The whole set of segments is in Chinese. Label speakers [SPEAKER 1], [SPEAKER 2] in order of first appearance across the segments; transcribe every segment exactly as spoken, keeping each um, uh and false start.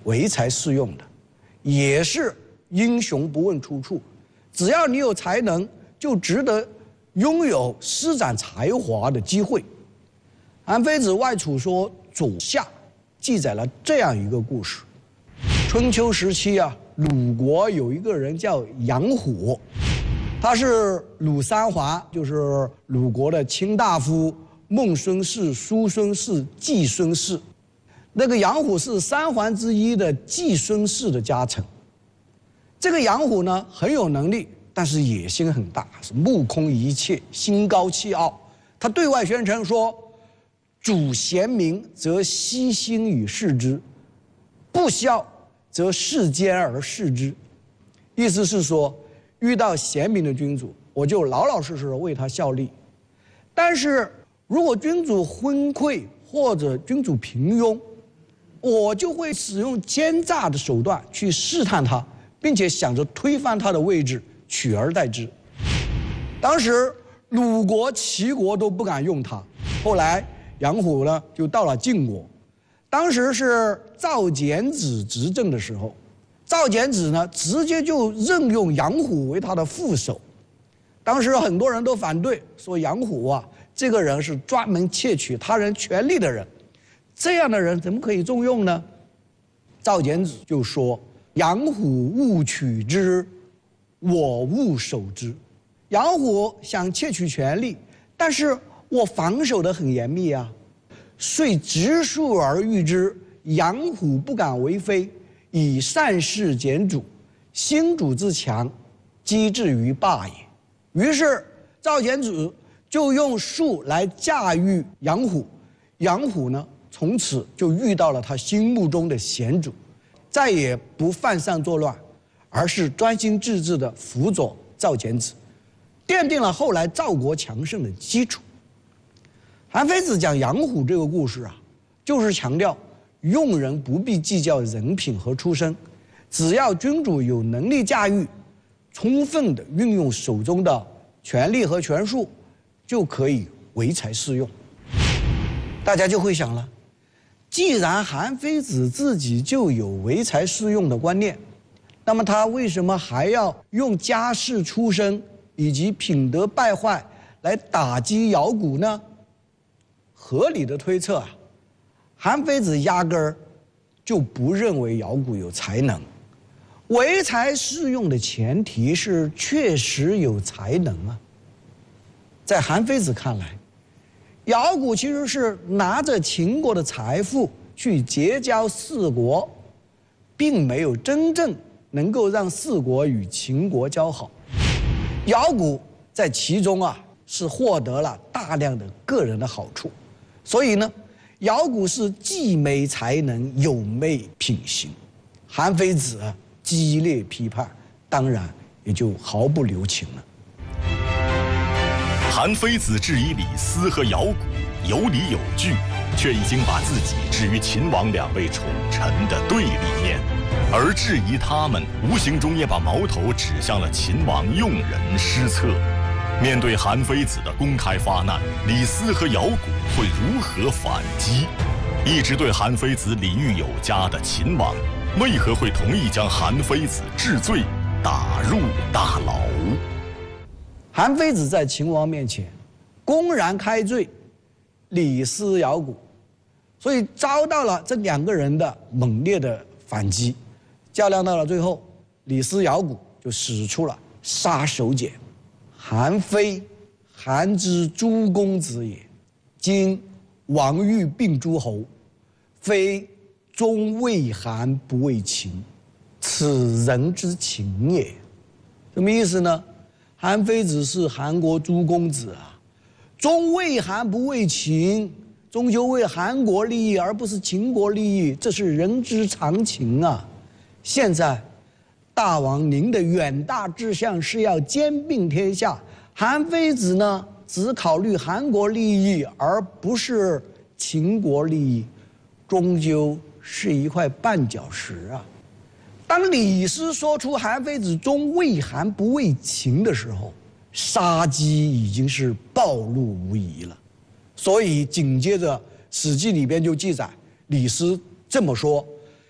[SPEAKER 1] 唯才是用的，也是英雄不问出处。只要你有才能，就值得拥有施展才华的机会。韩非子外储说左下记载了这样一个故事：春秋时期啊，鲁国有一个人叫杨虎，他是鲁三桓，就是鲁国的卿大夫孟孙氏、叔孙氏、季孙氏。那个杨虎是三桓之一的季孙氏的家臣。这个杨虎呢很有能力，但是野心很大，是目空一切，心高气傲。他对外宣称说：“主贤明则悉心以事之，不肖则事兼而事之。”意思是说，遇到贤明的君主，我就老老实实的为他效力；但是如果君主昏聩或者君主平庸，我就会使用奸诈的手段去试探他，并且想着推翻他的位置，取而代之。当时鲁国、齐国都不敢用他。后来杨虎呢就到了晋国，当时是赵简子执政的时候，赵简子呢直接就任用杨虎为他的副手。当时很多人都反对，说杨虎啊这个人是专门窃取他人权利的人，这样的人怎么可以重用呢？赵简子就说：“杨虎误取之，我误守之。”杨虎想窃取权力，但是我防守得很严密啊，遂直树而御之。杨虎不敢为非，以善事简主，兴主之强，击至于霸也。于是赵简子就用术来驾驭杨虎，杨虎呢从此就遇到了他心目中的贤主，再也不犯上作乱，而是专心致志地辅佐赵简子，奠定了后来赵国强盛的基础。韩非子讲杨虎这个故事啊，就是强调用人不必计较人品和出身，只要君主有能力驾驭，充分地运用手中的权力和权术，就可以唯才是用。大家就会想了，既然韩非子自己就有唯才是用的观念，那么他为什么还要用家世出身以及品德败坏来打击姚贾呢？合理的推测啊，韩非子压根儿就不认为姚贾有才能。唯才是用的前提是确实有才能啊。在韩非子看来，姚贾其实是拿着秦国的财富去结交四国，并没有真正能够让四国与秦国交好。姚贾在其中啊是获得了大量的个人的好处，所以呢，姚贾是既没才能又没品行。韩非子啊激烈批判，当然也就毫不留情了。
[SPEAKER 2] 韩非子质疑李斯和姚贾有理有据，却已经把自己置于秦王两位宠臣的对立面，而质疑他们，无形中也把矛头指向了秦王用人失策。面对韩非子的公开发难，李斯和姚贾会如何反击？一直对韩非子礼遇有加的秦王，为何会同意将韩非子治罪，打入大牢？
[SPEAKER 1] 韩非子在秦王面前公然开罪李斯、姚贾，所以遭到了这两个人的猛烈的反击。较量到了最后，李斯、姚贾就使出了杀手锏。韩非，韩之诸公子也，今王欲并诸侯，非终为韩不为秦，此人之情也。什么意思呢？韩非子是韩国诸公子啊，终为韩不为秦，终究为韩国利益而不是秦国利益，这是人之常情啊。现在大王您的远大志向是要兼并天下，韩非子呢只考虑韩国利益而不是秦国利益，终究是一块绊脚石啊。当李斯说出韩非子终为韩不为秦的时候，杀机已经是暴露无遗了。所以紧接着《史记》里边就记载，李斯这么说：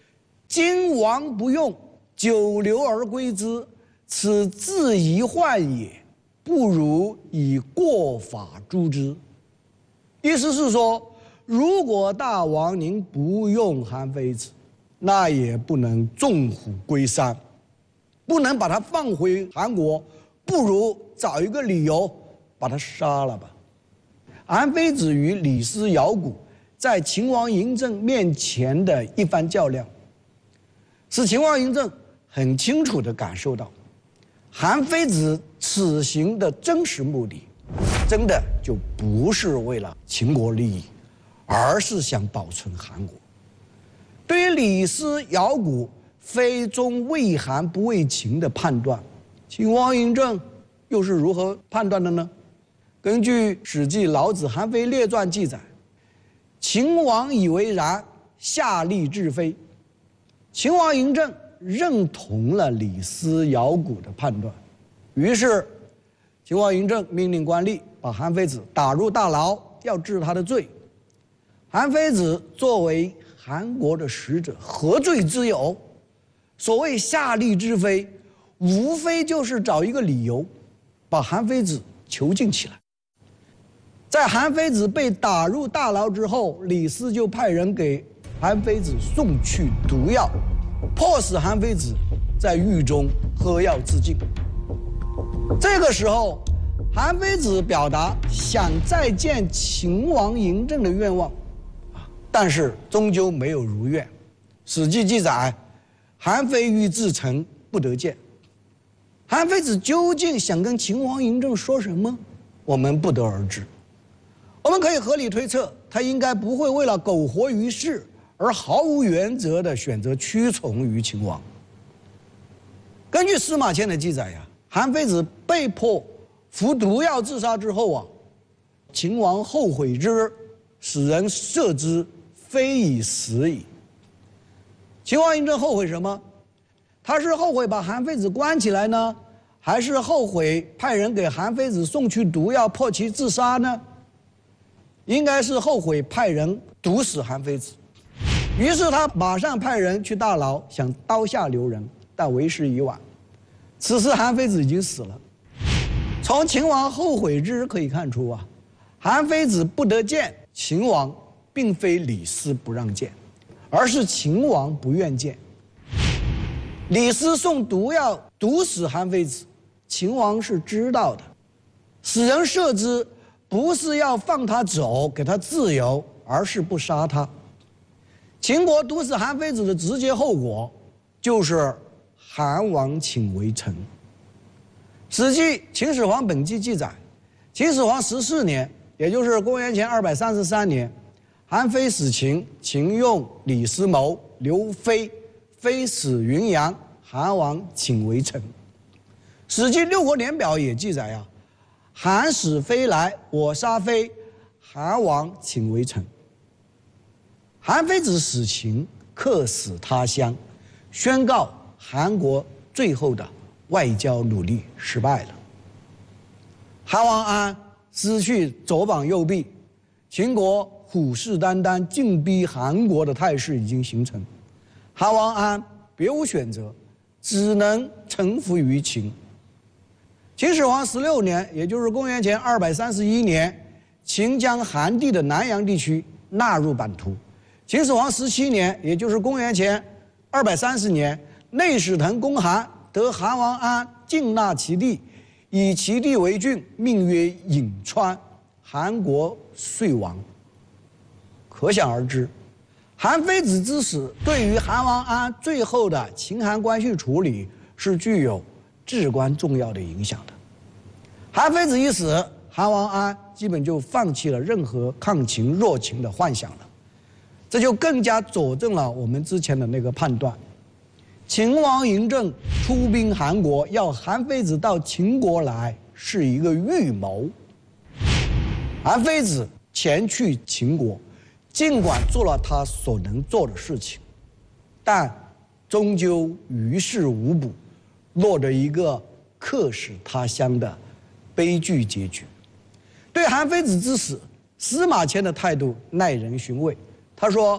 [SPEAKER 1] 今王不用，久留而归之，此自遗患也，不如以过法诛之。意思是说，如果大王您不用韩非子，那也不能纵虎归山，不能把他放回韩国，不如找一个理由把他杀了吧。韩非子与李斯、姚贾在秦王嬴政面前的一番较量，使秦王嬴政很清楚地感受到，韩非子此行的真实目的，真的就不是为了秦国利益，而是想保存韩国。对于李斯、姚贾非忠为韩不为秦的判断，秦王嬴政又是如何判断的呢？根据《史记·老子·韩非列传》记载，秦王以为然，下令治非。秦王嬴政认同了李斯、姚贾的判断，于是秦王嬴政命令官吏把韩非子打入大牢，要治他的罪。韩非子作为韩国的使者，何罪之有？所谓下令治非，无非就是找一个理由，把韩非子囚禁起来。在韩非子被打入大牢之后，李斯就派人给韩非子送去毒药，迫使韩非子在狱中喝药自尽。这个时候，韩非子表达想再见秦王嬴政的愿望，但是终究没有如愿。《史记》记载，韩非欲自城，不得见。韩非子究竟想跟秦王嬴政说什么，我们不得而知。我们可以合理推测，他应该不会为了苟活于世而毫无原则地选择屈从于秦王。根据司马迁的记载呀，韩非子被迫服毒药自杀之后啊，秦王后悔之，使人射之，非以死矣。秦王嬴政后悔什么？他是后悔把韩非子关起来呢，还是后悔派人给韩非子送去毒药，迫其自杀呢？应该是后悔派人毒死韩非子，于是他马上派人去大牢，想刀下留人，但为时已晚。此时韩非子已经死了。从秦王后悔之可以看出啊，韩非子不得见秦王，并非李斯不让见，而是秦王不愿见。李斯送毒药毒死韩非子，秦王是知道的，使人射之，不是要放他走，给他自由，而是不杀他。秦国毒死韩非子的直接后果，就是韩王请为臣。《史记·秦始皇本纪》记载，秦始皇十四年，也就是公元前二百三十三年，韩非死秦，秦用李斯谋，刘非，非死云阳，韩王请为臣。《史记·六国年表》也记载啊，韩使非来，我杀非，韩王请为臣。韩非子死秦，客死他乡，宣告韩国最后的外交努力失败了。韩王安失去左膀右臂，秦国虎视眈眈进逼韩国的态势已经形成，韩王安别无选择，只能臣服于秦。秦始皇十六年，也就是公元前二百三十一年，秦将韩地的南阳地区纳入版图。秦始皇十七年，也就是公元前二百三十年，内史腾攻韩，得韩王安尽纳其地，以其地为郡，命曰颍川，韩国遂亡。可想而知，韩非子之死对于韩王安最后的秦韩关系处理是具有至关重要的影响的。韩非子一死，韩王安基本就放弃了任何抗秦弱秦的幻想了，这就更加佐证了我们之前的那个判断：秦王嬴政出兵韩国，要韩非子到秦国来，是一个预谋。韩非子前去秦国，尽管做了他所能做的事情，但终究于事无补，落得一个客死他乡的悲剧结局。对韩非子之死，司马迁的态度耐人寻味。他说：“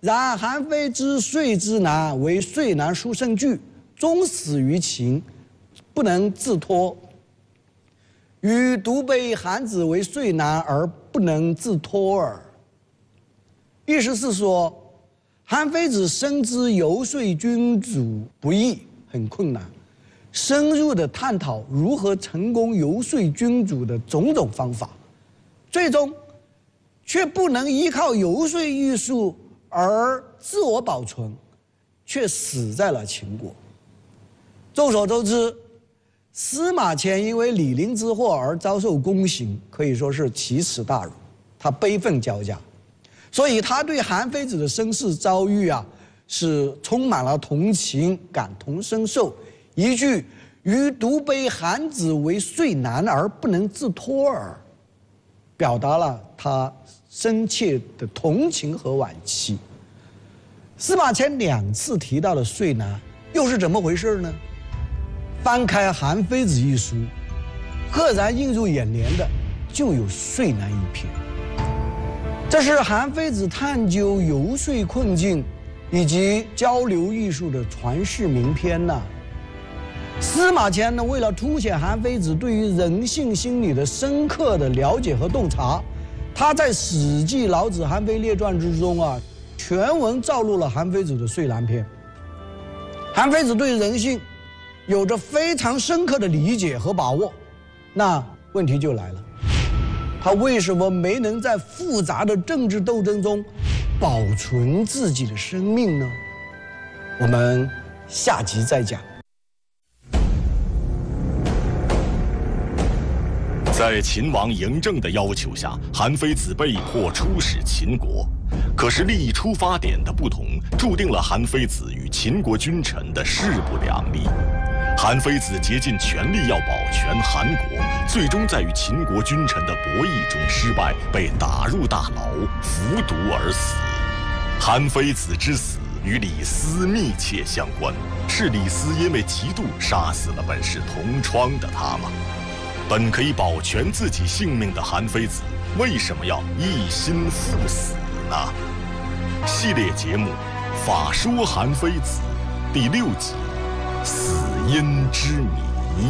[SPEAKER 1] 然韩非之遂之难，为遂难书生惧，终死于秦，不能自脱。与独悲韩子为遂难而不能自脱耳。意思是说，韩非子深知游说君主不易，很困难，深入的探讨如何成功游说君主的种种方法，最终却不能依靠游说艺术而自我保存，却死在了秦国。众所周知，司马迁因为李陵之祸而遭受宫刑，可以说是奇耻大辱，他悲愤交加，所以他对韩非子的身世遭遇啊，是充满了同情，感同身受。一句“余独悲韩子为遂难而不能自脱耳”，表达了他深切的同情和惋惜。司马迁两次提到的遂难，又是怎么回事呢？翻开《韩非子》一书，赫然映入眼帘的就有遂难一篇。这是韩非子探究游说困境以及交流艺术的传世名篇呐、啊。司马迁呢，为了凸显韩非子对于人性心理的深刻的了解和洞察，他在《史记·老子·韩非列传》之中啊，全文照录了韩非子的遂难篇。韩非子对人性有着非常深刻的理解和把握，那问题就来了，他为什么没能在复杂的政治斗争中保存自己的生命呢？我们下集再讲。
[SPEAKER 2] 在秦王嬴政的要求下，韩非子被迫出使秦国。可是利益出发点的不同，注定了韩非子与秦国君臣的势不两立。韩非子竭尽全力要保全韩国，最终在与秦国君臣的博弈中失败，被打入大牢，服毒而死。韩非子之死与李斯密切相关，是李斯因为嫉妒杀死了本是同窗的他吗？本可以保全自己性命的韩非子，为什么要一心赴死呢？系列节目《法说韩非子》第六集《死因之谜》。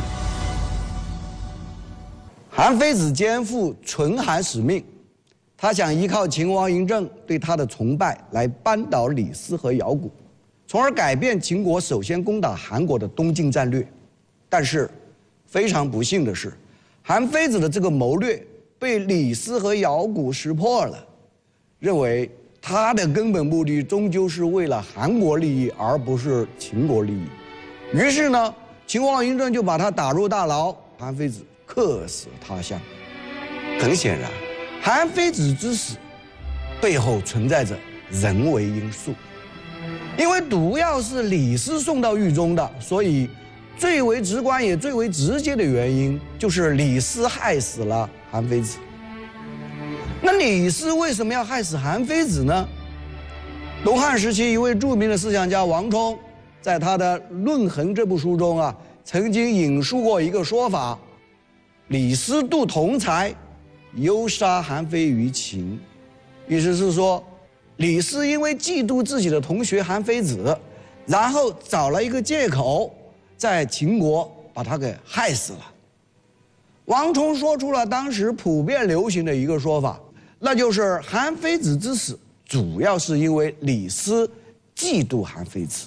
[SPEAKER 1] 韩非子肩负纯韩使命，他想依靠秦王嬴政对他的崇拜来扳倒李斯和姚贾，从而改变秦国首先攻打韩国的东进战略。但是非常不幸的是，韩非子的这个谋略被李斯和姚贾识破了，认为他的根本目的终究是为了韩国利益，而不是秦国利益。于是呢，秦王嬴政就把他打入大牢，韩非子客死他乡。很显然，韩非子之死背后存在着人为因素，因为毒药是李斯送到狱中的，所以最为直观也最为直接的原因就是李斯害死了韩非子。那李斯为什么要害死韩非子呢？东汉时期一位著名的思想家王充在他的《论衡》这部书中啊，曾经引述过一个说法：李斯妒同才，忧杀韩非于秦。意思是说，李斯因为嫉妒自己的同学韩非子，然后找了一个借口，在秦国把他给害死了。王充说出了当时普遍流行的一个说法，那就是韩非子之死主要是因为李斯嫉妒韩非子。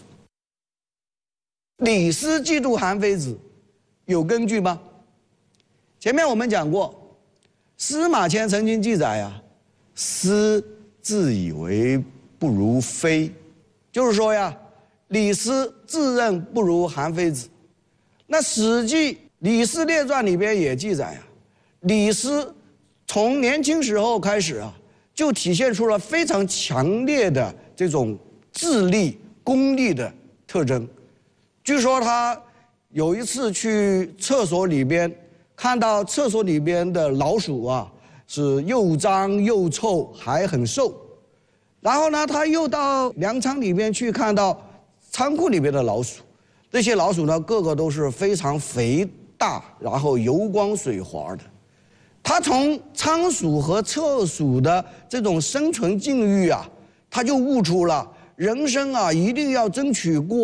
[SPEAKER 1] 李斯嫉妒韩非子有根据吗？前面我们讲过，司马迁曾经记载啊，斯自以为不如非，就是说呀，李斯自认不如韩非子。那《史记·李斯列传》里边也记载啊，李斯从年轻时候开始啊，就体现出了非常强烈的这种智力、功利的特征。据说他有一次去厕所里边，看到厕所里边的老鼠啊，是又脏又臭，还很瘦。然后呢，他又到粮仓里边去，看到仓库里边的老鼠，这些老鼠呢，个个都是非常肥大，然后油光水滑的。他从仓鼠和厕鼠的这种生存境遇啊， 他就悟出了人生啊，一定要争取过